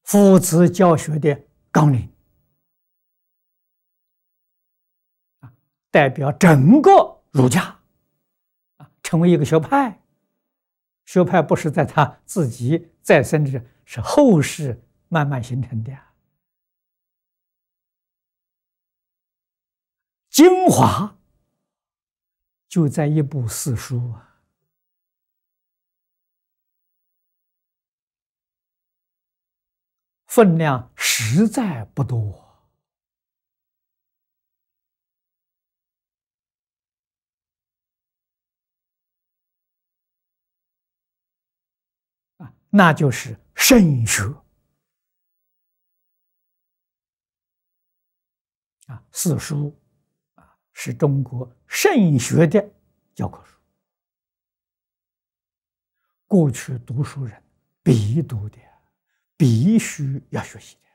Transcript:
夫子教学的纲领，代表整个儒家成为一个学派。学派不是在他自己再生的，是后世慢慢形成的。精华就在一部四书啊，分量实在不多。那就是圣学四书是中国圣学的教科书，过去读书人必读的，必须要学习的。